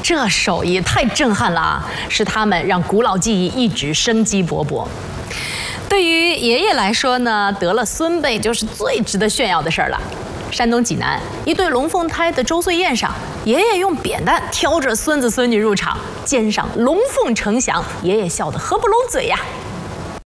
这手艺太震撼了啊！是他们让古老技艺一直生机勃勃。对于爷爷来说呢，得了孙辈就是最值得炫耀的事儿了。山东济南一对龙凤胎的周岁宴上，爷爷用扁担挑着孙子孙女入场，肩上龙凤呈祥，爷爷笑得合不拢嘴呀。